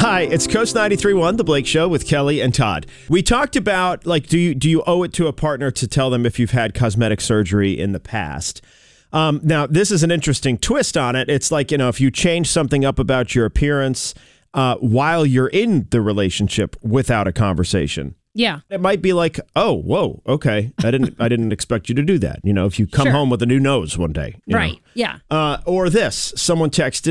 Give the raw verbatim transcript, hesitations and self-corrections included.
Hi, it's Coast ninety-three point one, The Blake Show with Kelly and Todd. We talked about, like, do you do you owe it to a partner to tell them if you've had cosmetic surgery in the past? Um, now, this is an interesting twist on it. It's like, you know, if you change something up about your appearance uh, while you're in the relationship without a conversation. Yeah. It might be like, oh, whoa, okay. I didn't I didn't expect you to do that. You know, if you come Sure. home with a new nose one day. You Right. know. Yeah. Uh, or this, someone texted,